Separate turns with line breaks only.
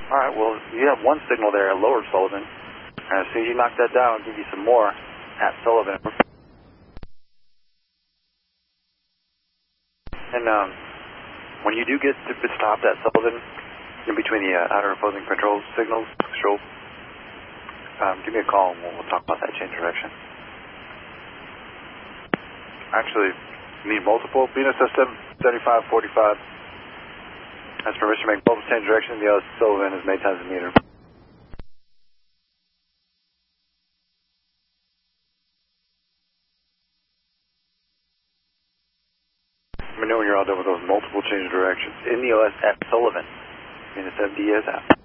All right, well, you have one signal there at Lower Sullivan. And as soon as you knock that down, I'll give you some more at Sullivan. And when you do get stopped at Sullivan, in between the outer opposing control signals, give me a call and we'll talk about that change direction. Actually, you need multiple. Venus system, 7545. Has permission to make multiple change direction. The other Sullivan is made times the meter. Let me know when you're all done with those multiple change directions. In the OS at Sullivan. Venus MD is out.